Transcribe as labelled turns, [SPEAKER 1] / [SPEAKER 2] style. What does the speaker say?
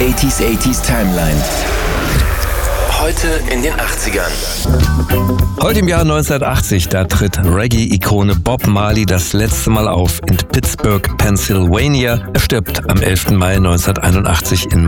[SPEAKER 1] 80s Timeline. Heute in den 80ern.
[SPEAKER 2] Heute im Jahr 1980, da tritt Reggae-Ikone Bob Marley das letzte Mal auf in Pittsburgh, Pennsylvania. Er stirbt am 11. Mai 1981 in